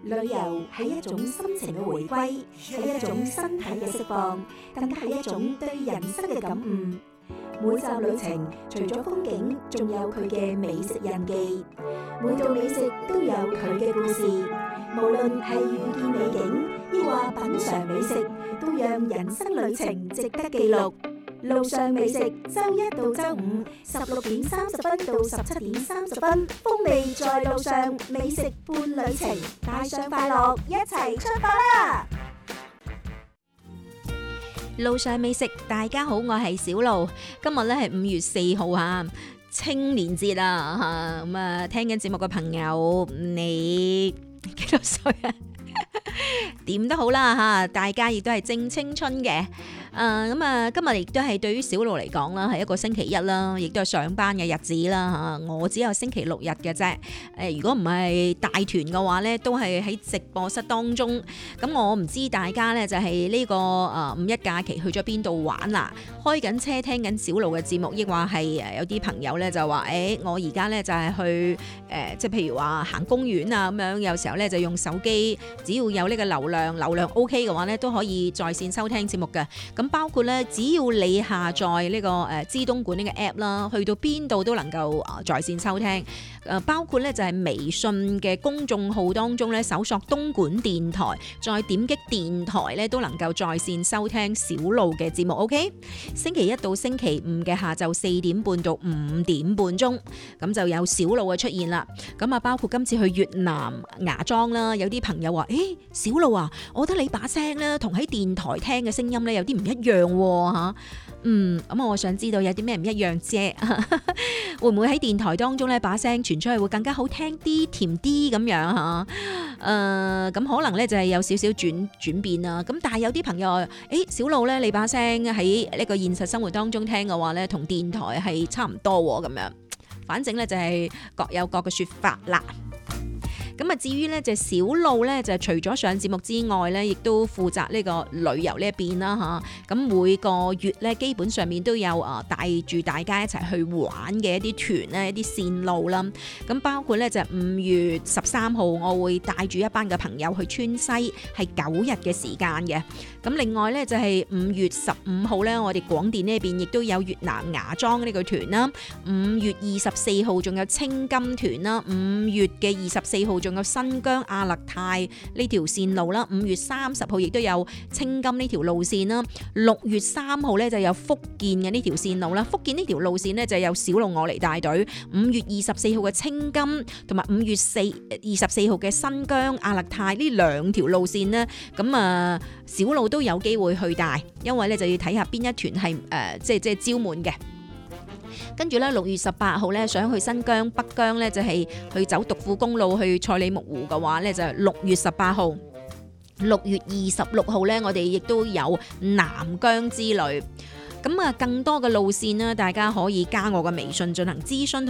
旅遊係一種心情嘅回歸，係一種身體嘅釋放，更加係一種對人生嘅感悟。每集旅程除咗風景，仲有佢嘅美食印記。每道美食都有佢嘅故事，無論係遇見美景，抑或品嘗美食，都讓人生旅程值得記錄。路上美食，周一到周五16:30到17:30，風味在路上，美食伴旅程，帶上快樂，一齊出發啦！ 路上美食，大家好，我係小路。今日咧係5月4號啊，青年節啊，咁啊，聽緊節目嘅朋友，你幾多歲啊？點都好啦吓，大家亦都係正青春嘅。咁啊，今日亦都係對於小路嚟講啦，係一個星期一啦，亦都係上班嘅日子啦吓。我只有星期六日嘅啫。如果唔係大團嘅話咧，都係喺直播室當中。咁我唔知大家咧就係呢個五一假期去咗邊度玩啦？開緊車聽緊小路嘅節目，亦話係有啲朋友咧就話我而家咧就係去即係譬如話行公園啊咁樣，有時候咧就用手機，只要有呢個流量 OK 嘅話咧，都可以在線收聽節目嘅。咁包括咧，只要你下載呢個資東莞呢個 app 啦，去到邊度都能夠在線收聽。包括咧就係微信嘅公眾號當中咧，搜索東莞電台，再點擊電台咧，都能夠在線收聽小路嘅節目。OK， 星期一到星期五嘅下晝4點半到5點半鐘，咁就有小路嘅出現啦。咁啊，包括今次去越南芽莊啦，有啲朋友話：小路啊，我覺得你把聲咧同喺電台聽嘅聲音咧有啲唔一樣喎嚇。咁我想知道有啲咩唔一樣啫？會唔會喺電台當中咧把聲傳出去會更加好聽啲、甜啲咁樣嚇？咁可能咧就係有少少轉變啦。咁但係有啲朋友話：小路咧，你把聲喺呢個現實生活當中聽嘅話咧，同電台係差唔多喎咁樣。反正咧就係各有各嘅説法啦。咁啊，至於咧就小路咧，就除咗上節目之外咧，亦都負責呢個旅遊呢一邊啦嚇。咁每個月咧，基本上面都有帶住大家一齊去玩嘅一啲團咧，一啲線路啦。咁包括咧就5月13號，我會帶住一班嘅朋友去川西，係9日嘅時間嘅。咁另外咧就係5月15號咧，我哋廣電呢邊亦都有越南芽莊呢個團啦。5月24號仲有青金團啦。5月嘅24號仲有新疆阿勒泰呢條線路啦。5月30號亦都有青金呢條路線啦。6月3號咧就有福建嘅呢條線路啦。福建呢條路線呢就有小路我嚟帶隊。5月24號嘅青金同埋5月24號嘅新疆阿勒泰呢兩條路線呢，咁小路都有機會去帶，因為咧就要睇下邊一團係即係招滿嘅。跟住咧6月18號咧想去新疆北疆咧就係去走獨庫公路去賽里木湖嘅話咧就係6月18號。6月26號咧我哋亦都有南疆之旅。咁更多嘅路線呢，大家可以加我嘅微信進行諮詢。